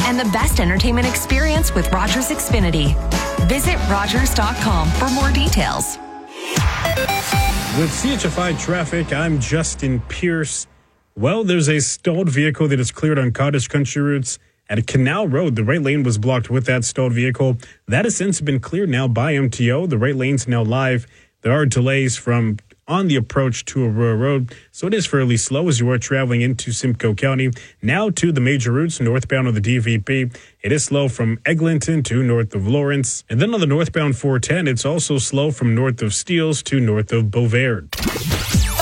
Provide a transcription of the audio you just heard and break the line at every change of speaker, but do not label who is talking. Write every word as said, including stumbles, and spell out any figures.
and the best entertainment experience with Rogers Xfinity. Visit Rogers dot com for more details.
With C H F I traffic, I'm Justin Pierce. Well, there's a stalled vehicle that is cleared on Cottage Country routes at Canal Road. The right lane was blocked with that stalled vehicle. That has since been cleared now by M T O. The right lane's now live. There are delays from on the approach to Aurora Road, so it is fairly slow as you are traveling into Simcoe County. Now to the major routes northbound of the D V P. It is slow from Eglinton to north of Lawrence. And then on the northbound four ten, it's also slow from north of Steeles to north of Beauvais.